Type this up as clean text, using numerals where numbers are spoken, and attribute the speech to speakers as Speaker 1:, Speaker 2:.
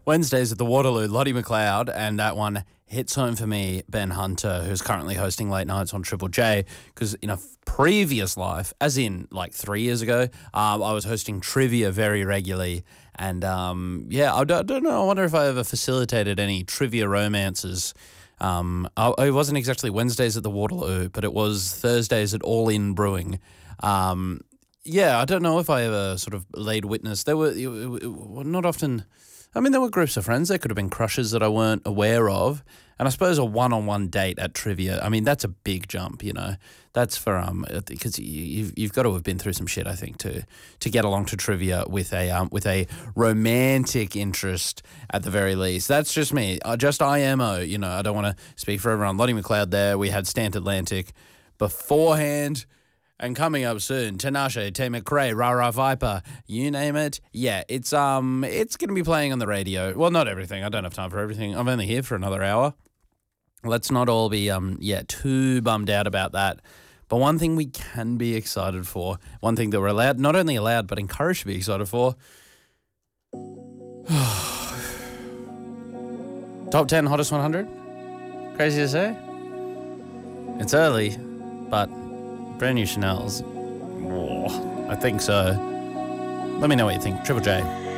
Speaker 1: Wednesdays at the Waterloo, Lottie McLeod, and that one hits home for me, Ben Hunter, who's currently hosting late nights on Triple J, because in a previous life, as in like 3 years ago, I was hosting trivia very regularly, and I don't know, I wonder if I ever facilitated any trivia romances. It wasn't exactly Wednesdays at the Waterloo, but it was Thursdays at All In Brewing. I don't know if I ever sort of laid witness. There were not often. I mean, there were groups of friends. There could have been crushes that I weren't aware of. And I suppose a one-on-one date at trivia, I mean, that's a big jump, you know. That's for, because you've got to have been through some shit, I think, to get along to trivia with a romantic interest at the very least. That's just me. Just IMO, you know. I don't want to speak for everyone. Lottie McLeod there. We had Stant Atlantic beforehand. And coming up soon, Tinashe, Tay McRae, Rara Viper, you name it. Yeah, it's going to be playing on the radio. Well, not everything. I don't have time for everything. I'm only here for another hour. Let's not all be too bummed out about that. But one thing we can be excited for, one thing that we're not only allowed, but encouraged to be excited for. Top 10 Hottest 100? Crazy to say? It's early, but brand new Chanel's. Oh, I think so. Let me know what you think. Triple J.